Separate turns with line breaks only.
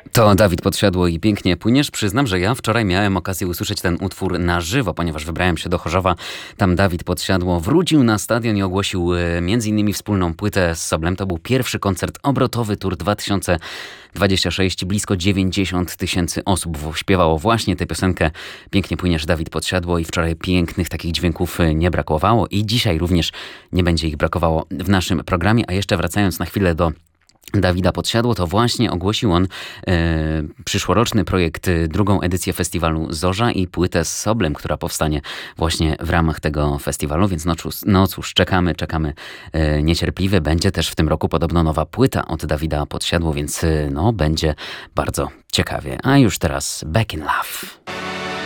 To Dawid Podsiadło i Pięknie płyniesz. Przyznam, że ja wczoraj miałem okazję usłyszeć ten utwór na żywo, ponieważ wybrałem się do Chorzowa. Tam Dawid Podsiadło wrócił na stadion i ogłosił m.in. wspólną płytę z Soblem. To był pierwszy koncert obrotowy Tour 2026. Blisko 90 000 osób śpiewało właśnie tę piosenkę Pięknie płyniesz, Dawid Podsiadło, i wczoraj pięknych takich dźwięków nie brakowało i dzisiaj również nie będzie ich brakowało w naszym programie. A jeszcze wracając na chwilę do Dawida Podsiadło, to właśnie ogłosił on przyszłoroczny projekt, drugą edycję festiwalu Zorza i płytę z Soblem, która powstanie właśnie w ramach tego festiwalu, więc no cóż, czekamy niecierpliwie. Będzie też w tym roku podobno nowa płyta od Dawida Podsiadło, więc no będzie bardzo ciekawie. A już teraz Back in Love.